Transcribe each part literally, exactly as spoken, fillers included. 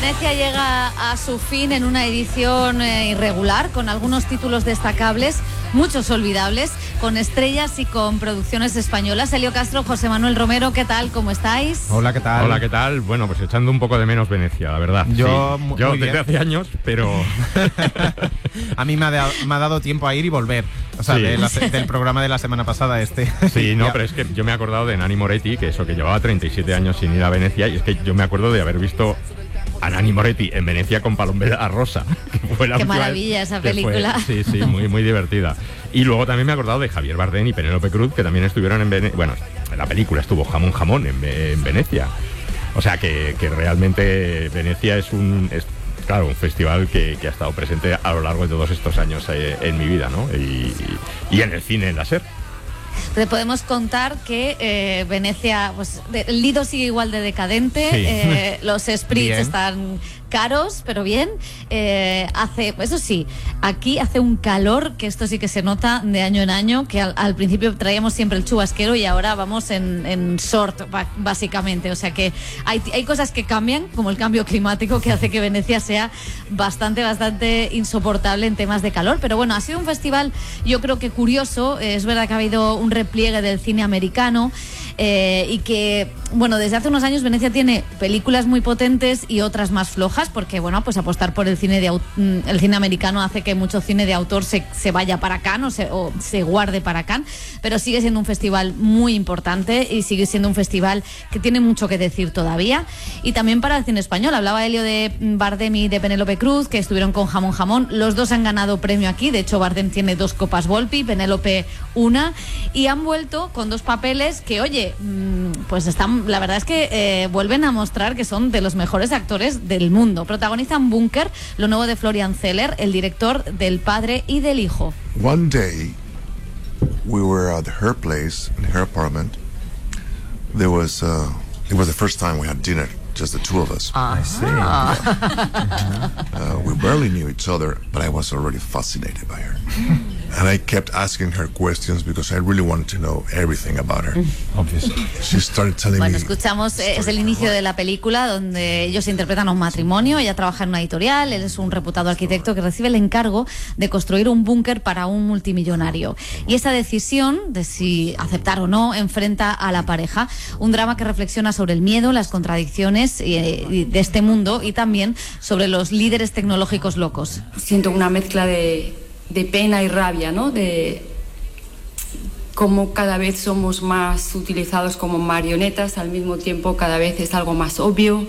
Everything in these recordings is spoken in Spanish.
Venecia llega a su fin en una edición eh, irregular, con algunos títulos destacables, muchos olvidables, con estrellas y con producciones españolas. Elio Castro, José Manuel Romero, ¿qué tal? ¿Cómo estáis? Hola, ¿qué tal? Hola, ¿qué tal? Bueno, pues echando un poco de menos Venecia, la verdad. Yo, sí. muy Yo bien. desde hace años, pero... A mí me ha, dado, me ha dado tiempo a ir y volver. O sea, Sí. de la, del programa de la semana pasada este. Sí, no, Ya. pero es que yo me he acordado de Nanni Moretti, que eso, que llevaba treinta y siete años sin ir a Venecia, y es que yo me acuerdo de haber visto a Nanni Moretti en Venecia con Palombera Rosa. Que fue la Qué última maravilla vez esa que fue- película. sí, sí, muy, muy divertida. Y luego también me he acordado de Javier Bardem y Penélope Cruz, que también estuvieron en Venecia. Bueno, en la película estuvo Jamón Jamón en, Ve- en Venecia. O sea, que, que realmente Venecia es un... es, claro, un festival que, que ha estado presente a lo largo de todos estos años eh, en mi vida, ¿no? Y, y en el cine, en la SER. Te podemos contar que eh, Venecia, pues de- el Lido sigue igual de decadente, Sí. eh, los Spritz Bien. están caros, pero bien. Eh, hace, eso sí, aquí hace un calor que esto sí que se nota de año en año, que al, al principio traíamos siempre el chubasquero y ahora vamos en, en short, ba- básicamente. O sea que hay, hay cosas que cambian, como el cambio climático, que hace que Venecia sea bastante, bastante insoportable en temas de calor. Pero bueno, ha sido un festival, yo creo que curioso. Eh, es verdad que ha habido un repliegue del cine americano eh, y que, bueno, desde hace unos años Venecia tiene películas muy potentes y otras más flojas, porque, bueno, pues apostar por el cine de au- mm, el cine americano hace que mucho cine de autor se, se vaya para Cannes o se, o se guarde para Cannes, pero sigue siendo un festival muy importante y sigue siendo un festival que tiene mucho que decir todavía. Y también para el cine español. Hablaba Elio de mm, Bardem y de Penélope Cruz, que estuvieron con Jamón Jamón. Los dos han ganado premio aquí. De hecho, Bardem tiene dos copas Volpi, Penélope una, y han vuelto con dos papeles que, oye, mm, pues están, la verdad es que eh, vuelven a mostrar que son de los mejores actores del mundo. Protagonizan Bunker, lo nuevo de Florian Zeller, el director del Padre y del Hijo. One day, we were at her place, in her apartment. There was, uh, it was the first time we had dinner, just the two of us. I see. Uh, we barely knew each other, but I was already fascinated by her. And I kept asking her questions because I really wanted to know everything about her. Obviously. She started telling Bueno, me... escuchamos, eh, es el inicio de la película donde ellos interpretan a un matrimonio. Ella trabaja en una editorial, él es un reputado arquitecto que recibe el encargo de construir un búnker para un multimillonario. Y esa decisión de si aceptar o no enfrenta a la pareja. Un drama que reflexiona sobre el miedo, las contradicciones eh, y de este mundo y también sobre los líderes tecnológicos locos. Siento una mezcla de, de pena y rabia, ¿no? De cómo cada vez somos más utilizados como marionetas, al mismo tiempo cada vez es algo más obvio.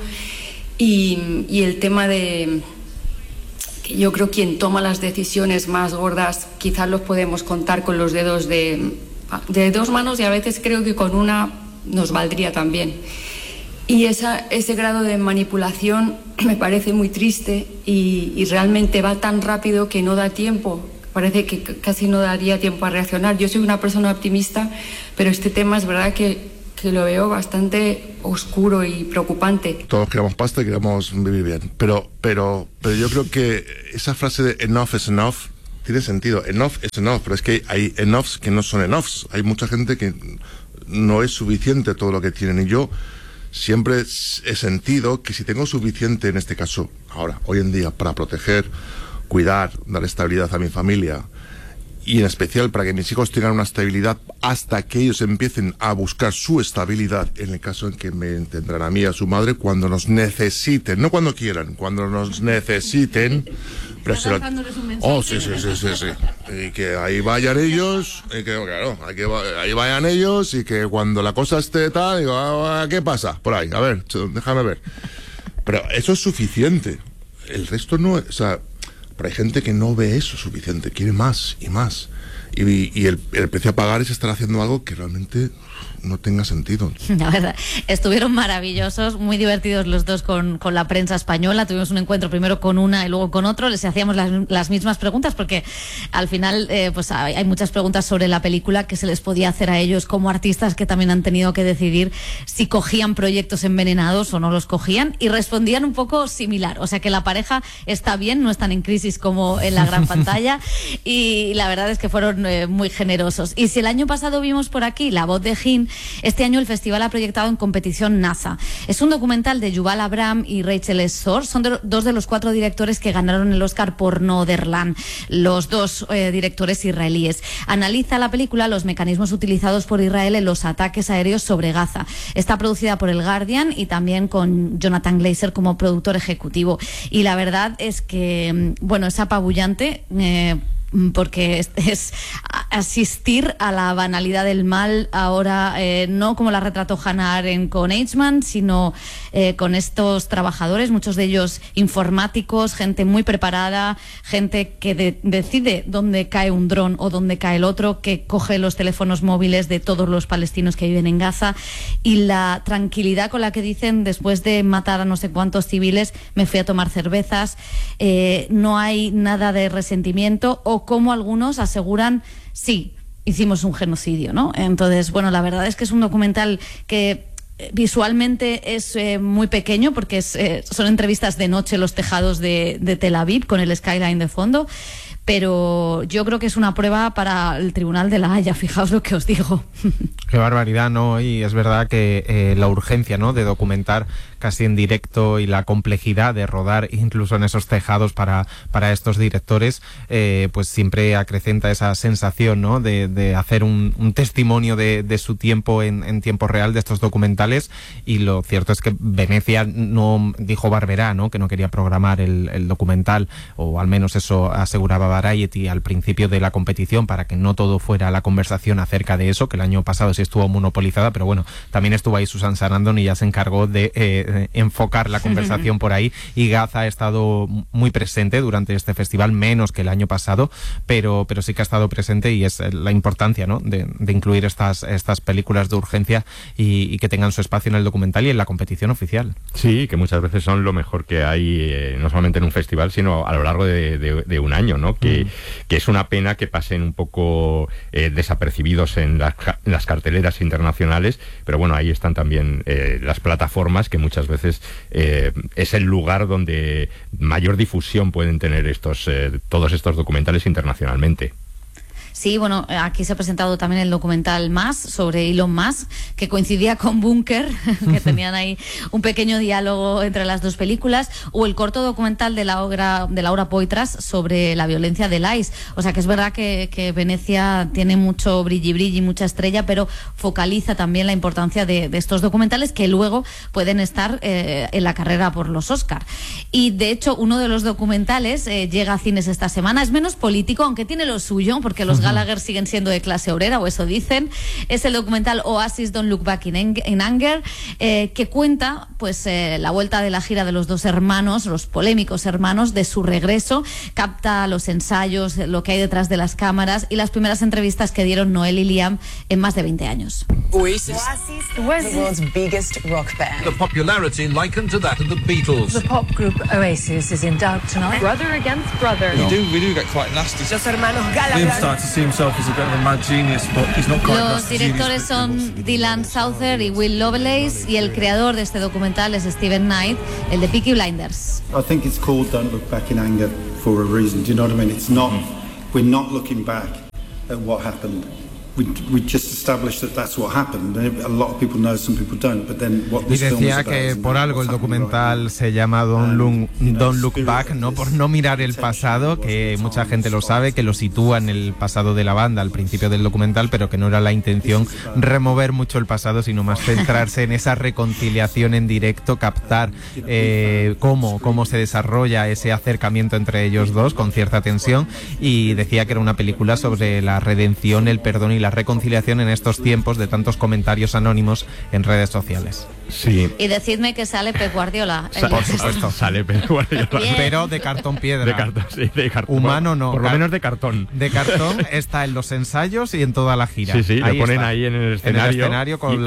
Y, y el tema de que yo creo quien toma las decisiones más gordas quizás los podemos contar con los dedos de, de dos manos, y a veces creo que con una nos valdría también. Y esa, ese grado de manipulación me parece muy triste y, y realmente va tan rápido que no da tiempo. Parece que c- casi no daría tiempo a reaccionar. Yo soy una persona optimista, pero este tema es verdad que, que lo veo bastante oscuro y preocupante. Todos queremos pasta y queremos vivir bien. Pero, pero, pero yo creo que esa frase de enough is enough tiene sentido. Enough is enough, pero es que hay enoughs que no son enoughs. Hay mucha gente que no es suficiente todo lo que tienen. Y yo siempre he sentido que si tengo suficiente, en este caso, ahora, hoy en día, para proteger, cuidar, dar estabilidad a mi familia, y en especial para que mis hijos tengan una estabilidad hasta que ellos empiecen a buscar su estabilidad, en el caso en que me tendrán a mí y a su madre cuando nos necesiten, no cuando quieran, cuando nos necesiten. Pero se lo- Oh, sí, sí, sí, sí, sí. Y que ahí vayan ellos, y que, claro, hay que va- ahí vayan ellos, y que cuando la cosa esté tal, digo, ah, ¿qué pasa? Por ahí, a ver, ch- déjame ver. Pero eso es suficiente. El resto no, o sea, pero hay gente que no ve eso suficiente, quiere más y más. Y, y el, el precio a pagar es estar haciendo algo que realmente no tenga sentido. La verdad, estuvieron maravillosos, muy divertidos los dos con, con la prensa española. Tuvimos un encuentro primero con una y luego con otro. Les hacíamos las, las mismas preguntas porque al final eh, pues hay, hay muchas preguntas sobre la película que se les podía hacer a ellos como artistas, que también han tenido que decidir si cogían proyectos envenenados o no los cogían, y respondían un poco similar. O sea que la pareja está bien, no están en crisis como en la gran pantalla, y la verdad es que fueron fueron eh, muy generosos. Y si el año pasado vimos por aquí La voz de Hin, este año el festival ha proyectado en competición NASA. Es un documental de Yuval Abraham y Rachel S. Zor. Son de, dos de los cuatro directores que ganaron el Oscar por Noorderland, los dos eh, directores israelíes. Analiza la película los mecanismos utilizados por Israel en los ataques aéreos sobre Gaza. Está producida por El Guardian y también con Jonathan Glazer como productor ejecutivo. Y la verdad es que, bueno, es apabullante, eh, porque es, es asistir a la banalidad del mal ahora, eh, no como la retrató Hannah Arendt con Eichmann, sino eh, con estos trabajadores, muchos de ellos informáticos, gente muy preparada, gente que de, decide dónde cae un dron o dónde cae el otro, que coge los teléfonos móviles de todos los palestinos que viven en Gaza, y la tranquilidad con la que dicen, después de matar a no sé cuántos civiles, me fui a tomar cervezas, eh, no hay nada de resentimiento, o como algunos aseguran, sí, hicimos un genocidio, ¿no? Entonces, bueno, la verdad es que es un documental que visualmente es eh, muy pequeño, porque es, eh, son entrevistas de noche en los tejados de, de Tel Aviv con el skyline de fondo, pero yo creo que es una prueba para el Tribunal de La Haya, fijaos lo que os digo. Qué barbaridad, ¿no? Y es verdad que eh, la urgencia, ¿no?, de documentar casi en directo y la complejidad de rodar incluso en esos tejados para, para estos directores, eh, pues siempre acrecenta esa sensación, ¿no?, de, de hacer un, un testimonio de, de su tiempo en, en tiempo real de estos documentales. Y lo cierto es que Venecia no dijo Barberá, ¿no?, que no quería programar el, el documental, o al menos eso aseguraba Variety al principio de la competición, para que no todo fuera la conversación acerca de eso, que el año pasado sí estuvo monopolizada, pero bueno, también estuvo ahí Susan Sarandon y ya se encargó de eh, enfocar la conversación por ahí, y Gaza ha estado muy presente durante este festival, menos que el año pasado, pero, pero sí que ha estado presente, y es la importancia, ¿no?, de, de incluir estas, estas películas de urgencia y, y que tengan su espacio en el documental y en la competición oficial. Sí, que muchas veces son lo mejor que hay, eh, no solamente en un festival, sino a lo largo de, de, de un año, ¿no? Que, que es una pena que pasen un poco eh, desapercibidos en las, en las carteleras internacionales, pero bueno, ahí están también eh, las plataformas, que muchas veces eh, es el lugar donde mayor difusión pueden tener estos eh, todos estos documentales internacionalmente. Sí, bueno, aquí se ha presentado también el documental Más, sobre Elon Musk, que coincidía con Bunker, que tenían ahí un pequeño diálogo entre las dos películas, o el corto documental de Laura, de Laura Poitras sobre la violencia del I C E. O sea que es verdad que, que Venecia tiene mucho brilli brilli, mucha estrella, pero focaliza también la importancia de, de estos documentales, que luego pueden estar eh, en la carrera por los Oscar. Y de hecho, uno de los documentales eh, llega a cines esta semana, es menos político, aunque tiene lo suyo, porque los Gallagher siguen siendo de clase obrera, o eso dicen. Es el documental Oasis Don't Look Back in, in Anger, eh, que cuenta pues eh, la vuelta de la gira de los dos hermanos, los polémicos hermanos, de su regreso. Capta los ensayos, lo que hay detrás de las cámaras y las primeras entrevistas que dieron Noel y Liam en más de veinte años. Oasis, the world's biggest rock band. The popularity likened to that of the Beatles. The pop group Oasis is in doubt tonight. Brother against brother. We do, we do get quite nasty. Los hermanos Gallagher. Los directores son Dylan Souther y Will Lovelace, y el creador de este documental es Steven Knight, el de Peaky Blinders. I think it's called Don't Look Back in Anger for a reason. Do you know what I mean? It's not, we're not looking back at what happened. We, we just established that that's what happened. A lot of people know, some people don't. But then what this y decía film is que about por algo el documental right se llama Don't Look, Don't Look Back, no por no mirar el pasado, que mucha gente lo sabe, que lo sitúa en el pasado de la banda al principio del documental, pero que no era la intención remover mucho el pasado, sino más centrarse en esa reconciliación en directo, captar eh, cómo, cómo se desarrolla ese acercamiento entre ellos dos con cierta tensión. Y decía que era una película sobre la redención, el perdón y la reconciliación en estos tiempos de tantos comentarios anónimos en redes sociales. Sí. Y decidme que sale Pep Guardiola. Sa por supuesto, sale Pep Guardiola. Pero de cartón piedra. De cartón, sí, de cartón. Humano no. Por lo menos de cartón. De cartón está en los ensayos y en toda la gira. Sí, sí, ahí lo ponen está. ahí en el escenario. En el escenario con y, la... y, a,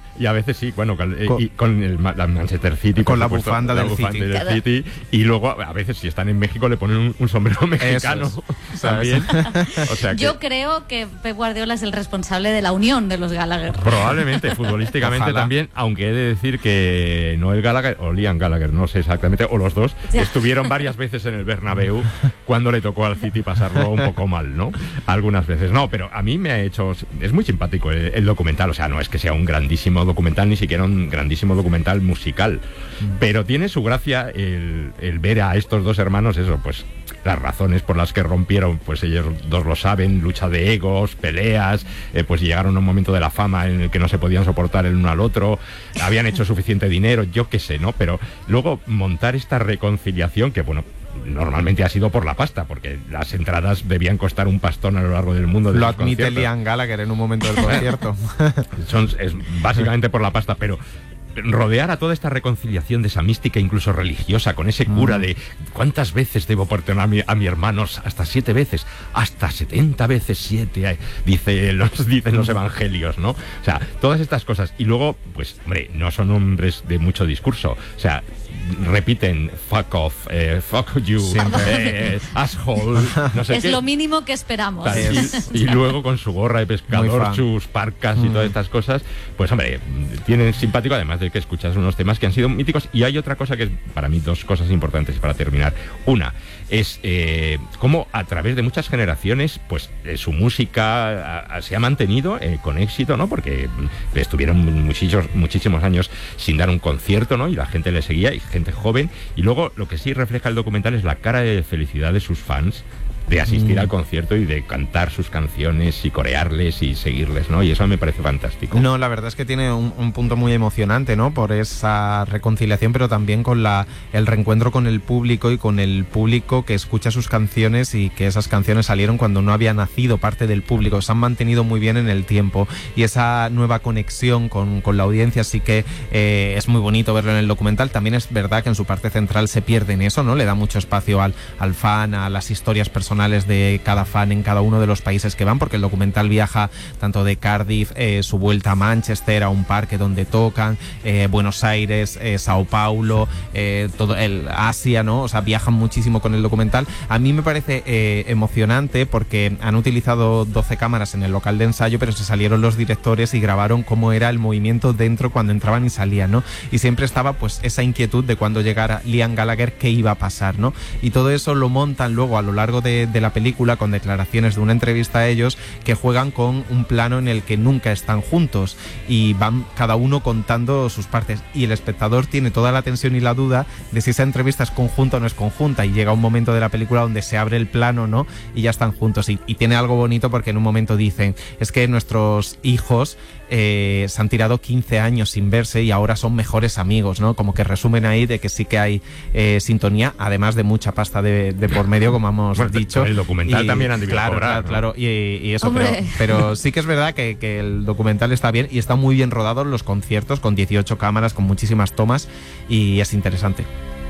Y a veces sí, bueno, con, con, y con el la Manchester City. Con la supuesto, bufanda, la del, bufanda City. del City. Y luego, a veces, si están en México, le ponen un, un sombrero mexicano es. también. O sea que, yo creo que Pep Guardiola es el responsable de la unión de los Gallagher. Probablemente, futbolísticamente también, aunque he de decir que Noel Gallagher o Liam Gallagher, no sé exactamente, o los dos, ya. estuvieron varias veces en el Bernabéu cuando le tocó al City pasarlo un poco mal, ¿no? Algunas veces. No, pero a mí me ha hecho... Es muy simpático el, el documental, o sea, no es que sea un grandísimo documental, ni siquiera un grandísimo documental musical, mm. pero tiene su gracia el, el ver a estos dos hermanos, eso, pues las razones por las que rompieron, pues ellos dos lo saben, lucha de egos, peleas, eh, pues llegaron a un momento de la fama en el que no se podían soportar el uno al otro, habían hecho suficiente dinero, yo qué sé, ¿no? Pero luego montar esta reconciliación que, bueno, normalmente ha sido por la pasta, porque las entradas debían costar un pastón a lo largo del mundo. De lo admite Liam Gallagher en un momento del concierto. Son, es básicamente por la pasta, pero rodear a toda esta reconciliación de esa mística incluso religiosa con ese cura mm. de ¿cuántas veces debo perdonar a mi, a mi hermano? Hasta siete veces, hasta setenta veces siete, dice los, dicen los evangelios, ¿no? O sea, todas estas cosas. Y luego, pues, hombre, no son hombres de mucho discurso. O sea, repiten fuck off, eh, fuck you, eh, asshole, no sé es qué. lo mínimo que esperamos. Y, y luego con su gorra de pescador, sus parcas mm. y todas estas cosas, pues hombre, tienen simpático, además de que escuchas unos temas que han sido míticos. Y hay otra cosa que es para mí dos cosas importantes para terminar. Una es eh, cómo a través de muchas generaciones, pues eh, su música a, a, se ha mantenido eh, con éxito, ¿no? Porque estuvieron muchísimos, muchísimos años sin dar un concierto, ¿no? Y la gente le seguía, y gente joven. Y luego lo que sí refleja el documental es la cara de felicidad de sus fans de asistir mm. al concierto y de cantar sus canciones y corearles y seguirles, ¿no? Y eso me parece fantástico. No, la verdad es que tiene un, un punto muy emocionante, ¿no? Por esa reconciliación, pero también con la el reencuentro con el público y con el público que escucha sus canciones y que esas canciones salieron cuando no había nacido parte del público. Se han mantenido muy bien en el tiempo y esa nueva conexión con, con la audiencia sí que eh, es muy bonito verlo en el documental. También es verdad que en su parte central se pierde en eso, ¿no? Le da mucho espacio al, al fan, a las historias personales de cada fan en cada uno de los países que van, porque el documental viaja tanto de Cardiff, eh, su vuelta a Manchester, a un parque donde tocan, eh, Buenos Aires, eh, Sao Paulo, eh, todo el Asia, ¿no? O sea, viajan muchísimo con el documental. A mí me parece eh, emocionante porque han utilizado doce cámaras en el local de ensayo, pero se salieron los directores y grabaron cómo era el movimiento dentro cuando entraban y salían, ¿no? Y siempre estaba pues esa inquietud de cuando llegara Liam Gallagher, qué iba a pasar, ¿no? Y todo eso lo montan luego a lo largo de de la película con declaraciones de una entrevista a ellos que juegan con un plano en el que nunca están juntos y van cada uno contando sus partes y el espectador tiene toda la tensión y la duda de si esa entrevista es conjunta o no es conjunta y llega un momento de la película donde se abre el plano, ¿no? Y ya están juntos y, y tiene algo bonito porque en un momento dicen es que nuestros hijos eh, se han tirado quince años sin verse y ahora son mejores amigos, ¿no? Como que resumen ahí de que sí que hay eh, sintonía, además de mucha pasta de, de por medio, como hemos bueno, dicho. El documental y, también han debido claro, cobrar, claro, ¿no? claro, y, y eso, pero, pero sí que es verdad que, que el documental está bien y está muy bien rodado en los conciertos, con dieciocho cámaras, con muchísimas tomas y es interesante.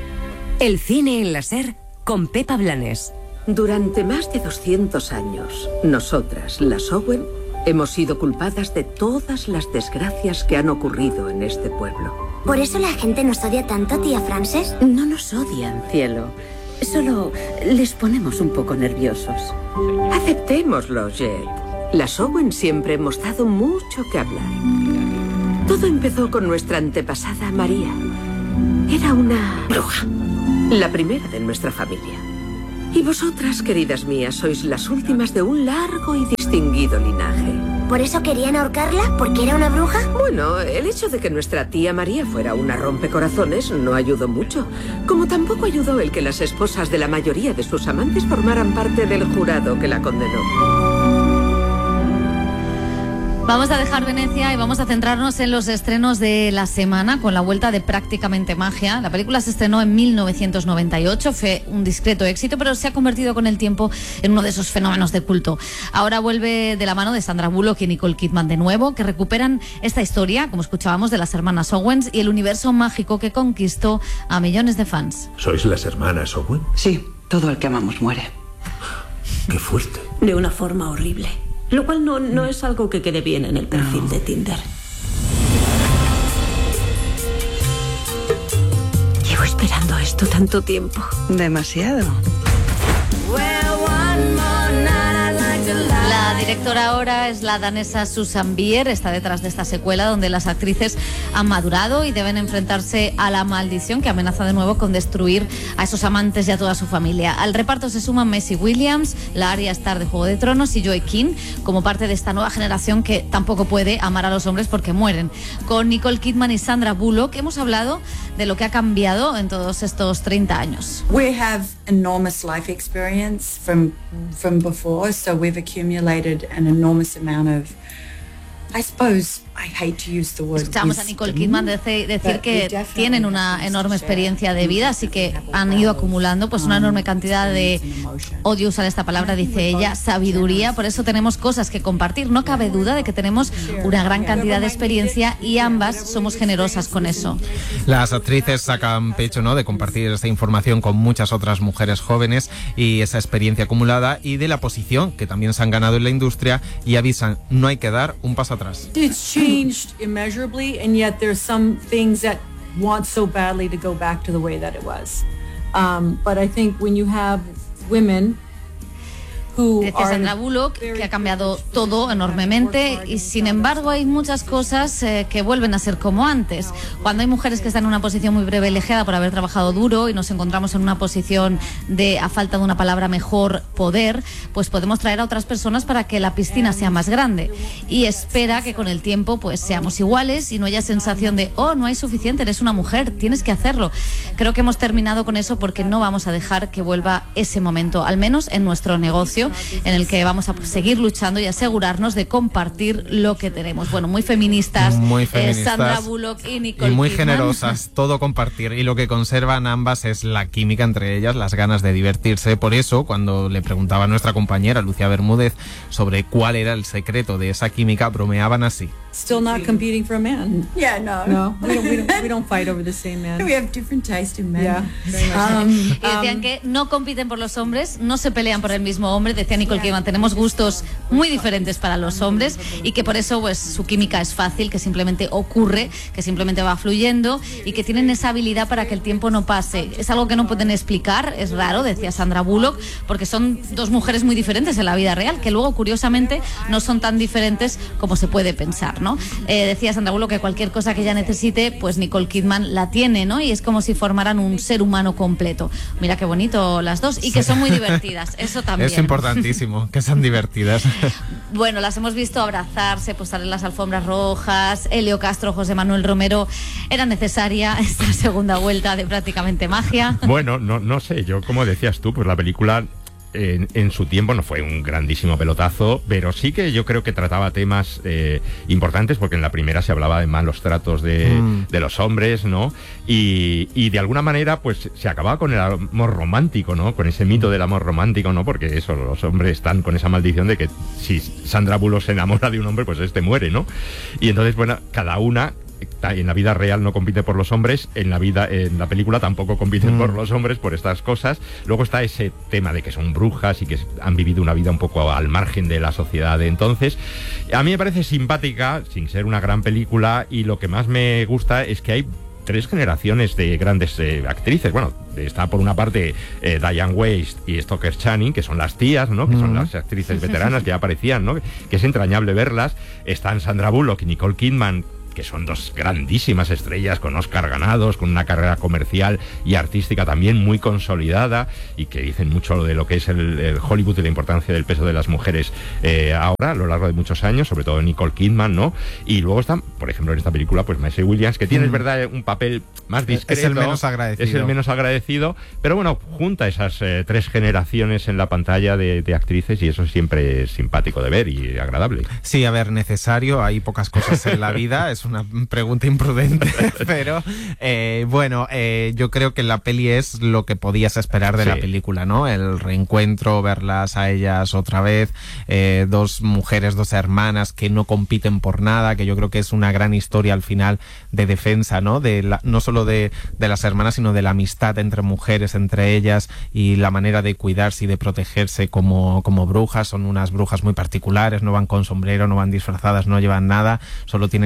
El cine en la SER con Pepa Blanes. Durante más de doscientos años, nosotras, las Owen, hemos sido culpadas de todas las desgracias que han ocurrido en este pueblo. ¿Por eso la gente nos odia tanto, tía Frances? No nos odian, cielo. Solo les ponemos un poco nerviosos. Aceptémoslo, Jet. Las Owen siempre hemos dado mucho que hablar. Todo empezó con nuestra antepasada María. Era una bruja, la primera de nuestra familia. Y vosotras, queridas mías, sois las últimas de un largo y distinguido linaje. ¿Por eso querían ahorcarla? ¿Porque era una bruja? Bueno, el hecho de que nuestra tía María fuera una rompecorazones no ayudó mucho. Como tampoco ayudó el que las esposas de la mayoría de sus amantes formaran parte del jurado que la condenó. Vamos a dejar Venecia y vamos a centrarnos en los estrenos de la semana con la vuelta de Prácticamente Magia. La película se estrenó en mil novecientos noventa y ocho, fue un discreto éxito, pero se ha convertido con el tiempo en uno de esos fenómenos de culto. Ahora vuelve de la mano de Sandra Bullock y Nicole Kidman de nuevo, que recuperan esta historia, como escuchábamos, de las hermanas Owens y el universo mágico que conquistó a millones de fans. ¿Sois las hermanas Owen? Sí, todo el que amamos muere. Qué fuerte. De una forma horrible. Lo cual no, no es algo que quede bien en el perfil no. de Tinder. esto tanto tiempo? Demasiado. La directora ahora es la danesa Susan Bier, está detrás de esta secuela donde las actrices han madurado y deben enfrentarse a la maldición que amenaza de nuevo con destruir a esos amantes y a toda su familia. Al reparto se suman Maisie Williams, la Arya Stark de Juego de Tronos, y Joey King como parte de esta nueva generación que tampoco puede amar a los hombres porque mueren. Con Nicole Kidman y Sandra Bullock hemos hablado de lo que ha cambiado en todos estos treinta años. We have enormous life experience from from before, so we've accumulated an enormous amount of, I suppose, I hate to use the word. Escuchamos a Nicole Kidman decir, decir que tienen una enorme experiencia de vida, así que han ido acumulando pues una enorme cantidad de, odio usar esta palabra, dice ella, sabiduría. Por eso tenemos cosas que compartir. No cabe duda de que tenemos una gran cantidad de experiencia y ambas somos generosas con eso. Las actrices sacan pecho, ¿no?, de compartir esta información con muchas otras mujeres jóvenes y esa experiencia acumulada, y de la posición que también se han ganado en la industria, y avisan, no hay que dar un paso atrás. It's changed immeasurably, and yet there's some things that want so badly to go back to the way that it was. Um, but I think when you have women Decía Sandra Bullock que ha cambiado todo enormemente y sin embargo hay muchas cosas eh, que vuelven a ser como antes. Cuando hay mujeres que están en una posición muy privilegiada por haber trabajado duro y nos encontramos en una posición de, a falta de una palabra mejor, poder, pues podemos traer a otras personas para que la piscina sea más grande, y espera que con el tiempo pues seamos iguales y no haya sensación de, oh, no hay suficiente, eres una mujer, tienes que hacerlo. Creo que hemos terminado con eso porque no vamos a dejar que vuelva ese momento, al menos en nuestro negocio, en el que vamos a seguir luchando y asegurarnos de compartir lo que tenemos. Bueno, muy feministas, muy feministas eh, Sandra Bullock y Nicole y muy Kidman. generosas, todo compartir, y lo que conservan ambas es la química entre ellas, las ganas de divertirse. Por eso, cuando le preguntaba a nuestra compañera Lucía Bermúdez sobre cuál era el secreto de esa química, bromeaban así. Still not competing for a man. Yeah, no. No, we don't, we don't, we don't fight over the same man. We have different taste in men. Yeah. Um, y decían que no compiten por los hombres, no se pelean por el mismo hombre. Decía Nicole Kidman, tenemos gustos muy diferentes para los hombres y que por eso pues su química es fácil, que simplemente ocurre, que simplemente va fluyendo y que tienen esa habilidad para que el tiempo no pase. Es algo que no pueden explicar, es raro, decía Sandra Bullock, porque son dos mujeres muy diferentes en la vida real, que luego curiosamente no son tan diferentes como se puede pensar, ¿no? Eh, decía Sandra Bullock que cualquier cosa que ella necesite, pues Nicole Kidman la tiene, ¿no? Y es como si formaran un ser humano completo. Mira qué bonito las dos, y que son muy divertidas, eso también. Es importantísimo, que sean divertidas. Bueno, las hemos visto abrazarse, posar en las alfombras rojas. Elio Castro, José Manuel Romero, ¿era necesaria esta segunda vuelta de Prácticamente Magia? Bueno, no, no sé, yo como decías tú, pues la película En, en su tiempo no fue un grandísimo pelotazo, pero sí que yo creo que trataba temas eh, importantes, porque en la primera se hablaba de malos tratos de, mm. de los hombres, ¿no? Y, y de alguna manera pues se acababa con el amor romántico, ¿no? Con ese mito del amor romántico, ¿no? Porque eso, los hombres están con esa maldición de que si Sandra Bullock se enamora de un hombre, pues este muere, ¿no? Y entonces, bueno, cada una en la vida real no compite por los hombres, en la vida en la película tampoco compiten mm. por los hombres por estas cosas. Luego está ese tema de que son brujas y que han vivido una vida un poco al margen de la sociedad de entonces. A mí me parece simpática, sin ser una gran película, y lo que más me gusta es que hay tres generaciones de grandes eh, actrices. Bueno, está por una parte eh, Diane Weiss y Stoker Channing, que son las tías, ¿no? Que mm. son las actrices veteranas que ya aparecían, ¿no? Que es entrañable verlas. Están Sandra Bullock y Nicole Kidman, que son dos grandísimas estrellas con Oscar ganados, con una carrera comercial y artística también muy consolidada, y que dicen mucho de lo que es el, el Hollywood y la importancia del peso de las mujeres eh, ahora, a lo largo de muchos años, sobre todo Nicole Kidman, ¿no? Y luego están, por ejemplo, en esta película, pues Maisie Williams, que tiene, mm. es verdad, un papel más discreto. Es el menos agradecido. Es el menos agradecido, pero bueno, junta esas eh, tres generaciones en la pantalla de, de actrices, y eso siempre es simpático de ver y agradable. Sí, a ver, necesario, hay pocas cosas en la vida, es una pregunta imprudente, pero eh, bueno, eh, yo creo que la peli es lo que podías esperar de sí. la película, ¿no? El reencuentro, verlas a ellas otra vez, eh, dos mujeres, dos hermanas que no compiten por nada, que yo creo que es una gran historia al final de defensa, ¿no? De la, no solo de, de las hermanas, sino de la amistad entre mujeres, entre ellas, y la manera de cuidarse y de protegerse como, como brujas. Son unas brujas muy particulares, no van con sombrero, no van disfrazadas, no llevan nada, solo tienen esos poderes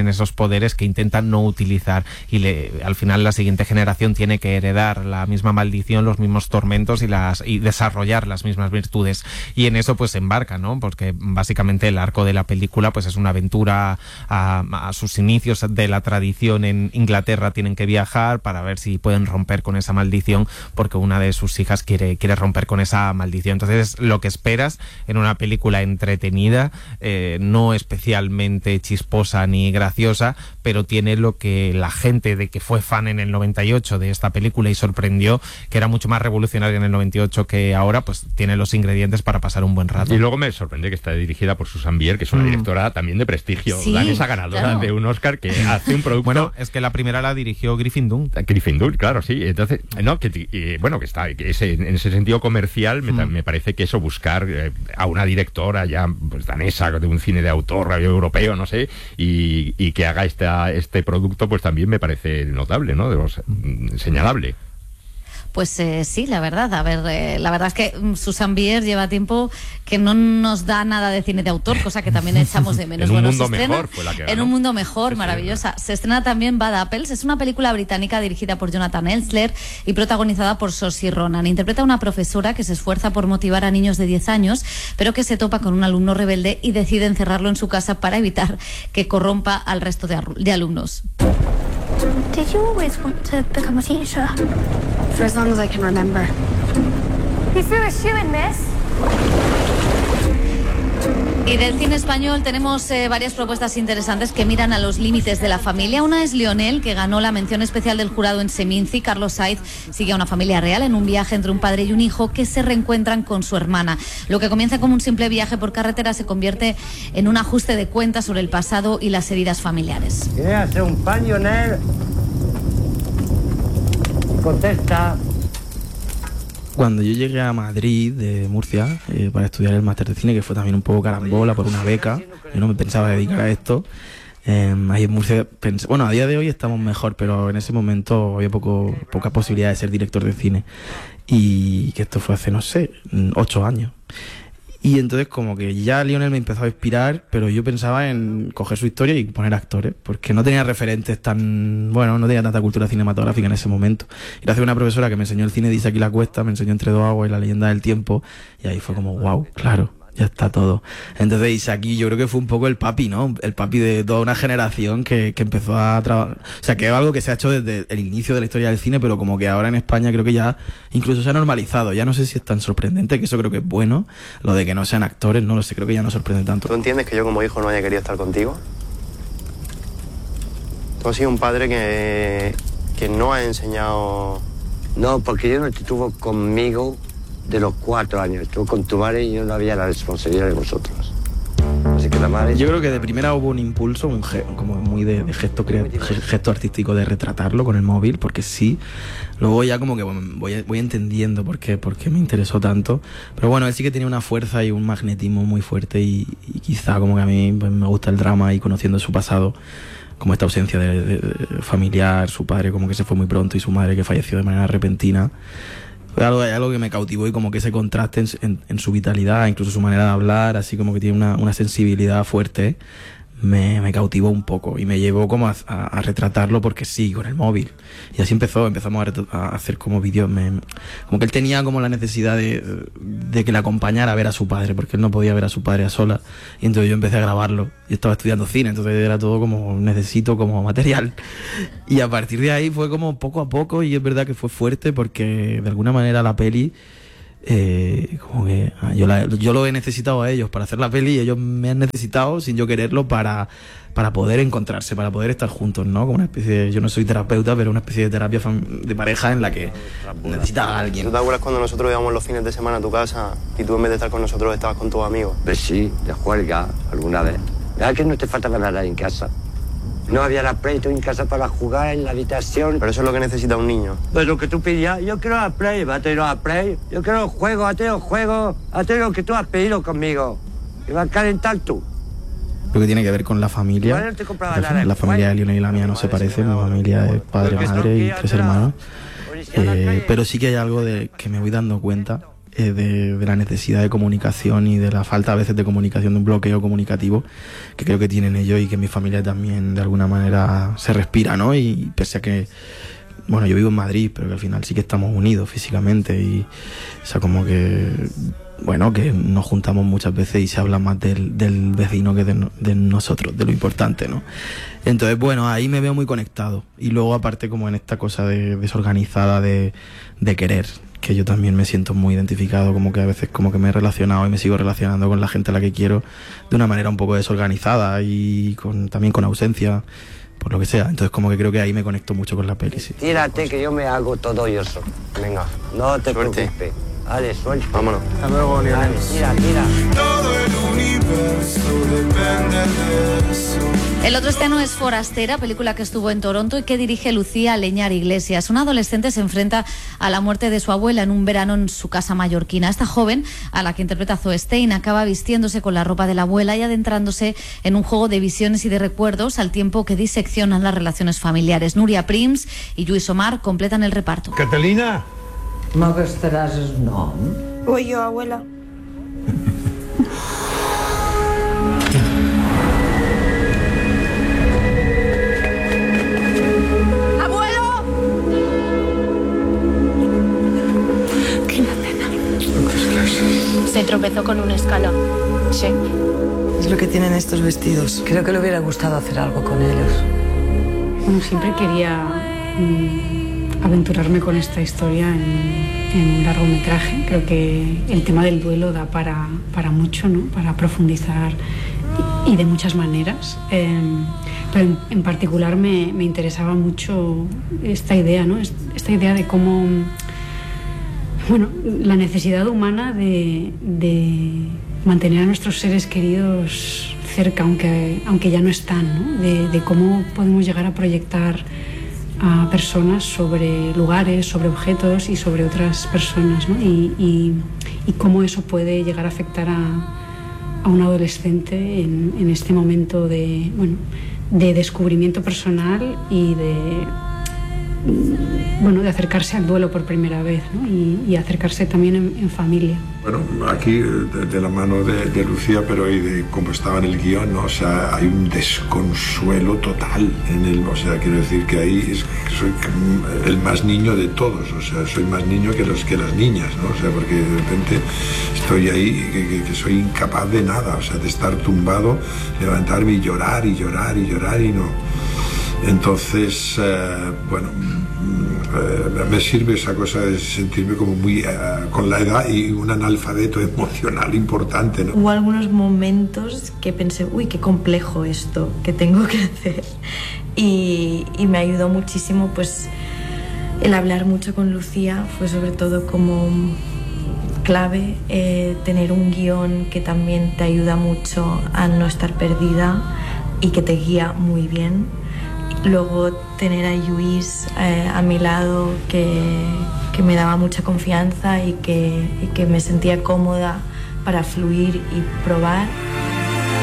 poderes que intentan no utilizar, y le, al final la siguiente generación tiene que heredar la misma maldición, los mismos tormentos y las y desarrollar las mismas virtudes, y en eso pues se embarca, ¿no? Porque básicamente el arco de la película pues es una aventura a, a sus inicios de la tradición en Inglaterra. Tienen que viajar para ver si pueden romper con esa maldición, porque una de sus hijas quiere, quiere romper con esa maldición. Entonces, lo que esperas en una película entretenida, eh, no especialmente chisposa ni graciosa, pero tiene lo que la gente de que fue fan en el noventa y ocho de esta película y sorprendió, que era mucho más revolucionaria en el noventa y ocho que ahora, pues tiene los ingredientes para pasar un buen rato. Y luego me sorprende que está dirigida por Susan Bier, que es una mm. directora también de prestigio, sí, danesa ganadora claro. de un Oscar, que hace un producto... Bueno, es que la primera la dirigió Griffin Dunne. Griffin Dunne, claro, sí. Entonces, no, que, que bueno, que está que ese, en ese sentido comercial, mm. me, me parece que eso, buscar eh, a una directora ya pues, danesa, de un cine de autor europeo, no sé, y, y que haga esta, este producto, pues también me parece notable, ¿no? De los, mm, señalable. Pues eh, sí, la verdad, a ver, eh, la verdad es que Susan Bier lleva tiempo que no nos da nada de cine de autor, cosa que también echamos de menos. En un bueno, mundo se estrena, mejor fue la que ganó. En un mundo mejor, sí, maravillosa. Se estrena también Bad Apples, es una película británica dirigida por Jonathan Elsler y protagonizada por Saoirse Ronan. Interpreta a una profesora que se esfuerza por motivar a niños de diez años, pero que se topa con un alumno rebelde y decide encerrarlo en su casa para evitar que corrompa al resto de, de alumnos. Did you always want to become a teacher? For as long as I can remember. You threw a shoe in, miss. Y del cine español tenemos eh, varias propuestas interesantes que miran a los límites de la familia. Una es Lionel, que ganó la mención especial del jurado en Seminci. Carlos Sainz sigue a una familia real en un viaje entre un padre y un hijo que se reencuentran con su hermana. Lo que comienza como un simple viaje por carretera se convierte en un ajuste de cuentas sobre el pasado y las heridas familiares. ¿Quieres hacer un pan, Lionel? Contesta. Cuando yo llegué a Madrid, de Murcia, eh, para estudiar el máster de cine, que fue también un poco carambola por una beca, yo no me pensaba dedicar a esto, eh, ahí en Murcia pensé, bueno, a día de hoy estamos mejor, pero en ese momento había poco, poca posibilidad de ser director de cine, y que esto fue hace, no sé, ocho años. Y entonces como que ya Lionel me empezó a inspirar, pero yo pensaba en coger su historia y poner actores, porque no tenía referentes tan... Bueno, no tenía tanta cultura cinematográfica en ese momento. Y gracias a una profesora que me enseñó el cine de Isaac y la Cuesta, me enseñó Entre dos aguas y La leyenda del tiempo, y ahí fue como, wow, claro, ya está todo. Entonces Isaac yo creo que fue un poco el papi, ¿no? El papi de toda una generación que, que empezó a trabajar. O sea, que es algo que se ha hecho desde el inicio de la historia del cine, pero como que ahora en España creo que ya incluso se ha normalizado. Ya no sé si es tan sorprendente, que eso creo que es bueno, lo de que no sean actores, no lo sé, creo que ya no sorprende tanto. ¿Tú entiendes que yo como hijo no haya querido estar contigo? Tú has sido un padre que, que no ha enseñado... No, porque yo no estuvo conmigo de los cuatro años. Estuve con tu madre y yo no había la responsabilidad de vosotros. Así que la madre... Yo creo que de primera hubo un impulso, un ge como muy de, de gesto, gesto artístico de retratarlo con el móvil, porque sí. Luego ya como que bueno, voy, voy entendiendo por qué, por qué me interesó tanto. Pero bueno, él sí que tenía una fuerza y un magnetismo muy fuerte y, y quizá como que a mí pues, me gusta el drama y conociendo su pasado, como esta ausencia de, de, de familiar, su padre como que se fue muy pronto y su madre que falleció de manera repentina. Algo, algo que me cautivó y como que ese contraste en, en, en su vitalidad, incluso su manera de hablar, así como que tiene una, una sensibilidad fuerte, me, me cautivó un poco y me llevó como a, a, a retratarlo porque sí, con el móvil. Y así empezó, empezamos a, a hacer como vídeos, como que él tenía como la necesidad de, de que le acompañara a ver a su padre, porque él no podía ver a su padre a solas. Y entonces yo empecé a grabarlo. Yo estaba estudiando cine, entonces era todo como necesito como material. Y a partir de ahí fue como poco a poco, y es verdad que fue fuerte porque de alguna manera la peli... Eh, como que ah, yo, la, yo lo he necesitado a ellos para hacer la peli y ellos me han necesitado sin yo quererlo para, para poder encontrarse, para poder estar juntos, ¿no? Como una especie de, yo no soy terapeuta, pero una especie de terapia de pareja en la que necesitas a alguien. ¿Tú te acuerdas cuando nosotros íbamos los fines de semana a tu casa y tú en vez de estar con nosotros estabas con tus amigos? Pues sí, de juerga alguna vez. ¿Verdad que no te faltaba nada en casa? No había la Play en casa para jugar en la habitación. Pero eso es lo que necesita un niño. Pues lo que tú pedías, yo quiero la Play, va a tener la Play. Yo quiero los juegos, a tener los juegos, a tener lo que tú has pedido conmigo. Y vas a calentar tú. Lo que tiene que ver con la familia. Bueno, te la, la, la familia de Lionel y la mía no se parece. Mi familia es padre, madre y tres hermanos. Eh, pero sí que hay algo de que me voy dando cuenta. eh, de, de la necesidad de comunicación y de la falta a veces de comunicación, de un bloqueo comunicativo que creo que tienen ellos y que en mi familia también de alguna manera se respira, ¿no? Y pese a que, bueno, yo vivo en Madrid, pero que al final sí que estamos unidos físicamente y, o sea, como que, bueno, que nos juntamos muchas veces y se habla más del, del vecino que de, de nosotros, de lo importante, ¿no? Entonces, bueno, ahí me veo muy conectado. Y luego, aparte, como en esta cosa de, desorganizada de, de querer, que yo también me siento muy identificado, como que a veces como que me he relacionado y me sigo relacionando con la gente a la que quiero de una manera un poco desorganizada y con, también con ausencia, por lo que sea. Entonces, como que creo que ahí me conecto mucho con la peli, sí. Tírate que yo me hago todo yo solo. Venga, no te Suerte. preocupes. Dale, suerte. Vámonos. Hasta luego, Lionel. Tira, tira. Todo el universo depende de eso. El otro estreno es Forastera, película que estuvo en Toronto y que dirige Lucía Leñar Iglesias. Una adolescente se enfrenta a la muerte de su abuela en un verano en su casa mallorquina. Esta joven, a la que interpreta Zoe Stein, acaba vistiéndose con la ropa de la abuela y adentrándose en un juego de visiones y de recuerdos al tiempo que diseccionan las relaciones familiares. Núria Prims y Lluís Omar completan el reparto. Catalina. No gastaràs el nom? Voy yo, abuela. ¡Abuelo! Quina pena. Se tropezó con un escalón. Sí. Es lo que tienen estos vestidos. Creo que le hubiera gustado hacer algo con ellos. Bueno, siempre quería mmm, aventurarme con esta historia en, en un largometraje. Creo que el tema del duelo da para, para mucho, ¿no? Para profundizar y, y de muchas maneras. Eh, pero en, en particular me, me interesaba mucho esta idea, ¿no? Esta idea de cómo, bueno, la necesidad humana de, de mantener a nuestros seres queridos cerca, aunque, aunque ya no están, ¿no? De, de cómo podemos llegar a proyectar a personas sobre lugares, sobre objetos y sobre otras personas, ¿no? y, y, y cómo eso puede llegar a afectar a, a un adolescente en, en este momento de, bueno, de descubrimiento personal y de, bueno, de acercarse al duelo por primera vez, ¿no? y, y acercarse también en, en familia. Bueno, aquí de, de la mano de, de Lucía, pero y de cómo estaba en el guión, ¿no? O sea, hay un desconsuelo total en el, o sea, quiero decir que ahí es, soy el más niño de todos, o sea, soy más niño que los que las niñas, ¿no? O sea, porque de repente estoy ahí que, que, que soy incapaz de nada, o sea, de estar tumbado, levantarme y llorar y llorar y llorar y no. Entonces, eh, bueno, eh, me sirve esa cosa de sentirme como muy eh, con la edad y un analfabeto emocional importante, ¿no? Hubo algunos momentos que pensé, uy, qué complejo esto que tengo que hacer. Y, y me ayudó muchísimo, pues, el hablar mucho con Lucía. Fue sobre todo como clave eh, tener un guión que también te ayuda mucho a no estar perdida y que te guía muy bien. Luego tener a Lluís eh, a mi lado que, que me daba mucha confianza y que, y que me sentía cómoda para fluir y probar.